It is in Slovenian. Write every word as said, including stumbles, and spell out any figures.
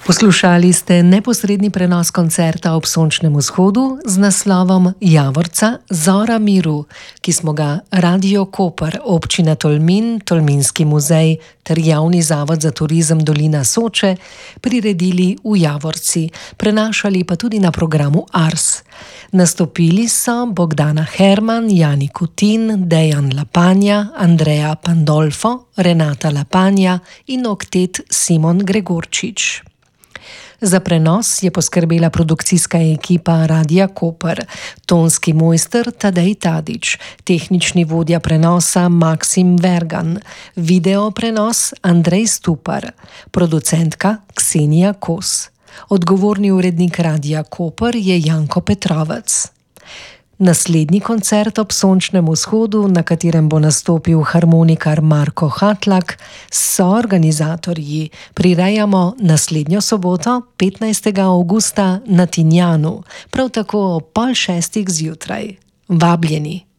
Poslušali ste neposredni prenos koncerta ob sončnem vzhodu z naslovom Javorca Zora miru, ki smo ga Radio Koper, Občina Tolmin, Tolminski muzej ter Javni zavod za turizem Dolina Soče priredili v Javorci, prenašali pa tudi na programu Ars. Nastopili so Bogdana Herman, Jani Kutin, Dejan Lapanja, Andrea Pandolfo, Renata Lapanja in oktet Simon Gregorčič. Za prenos je poskrbela produkcijska ekipa Radia Koper, tonski mojster Tadej Tadić, tehnični vodja prenosa Maksim Vergan, video prenos Andrej Stupar, producentka Ksenija Kos. Odgovorni urednik Radia Koper je Janko Petrovec. Naslednji koncert ob sončnem vzhodu, na katerem bo nastopil harmonikar Marko Hatlak, so organizatorji prirejamo naslednjo soboto, petnajstega avgusta na Tinjanu, prav tako ob pol šestih zjutraj. Vabljeni!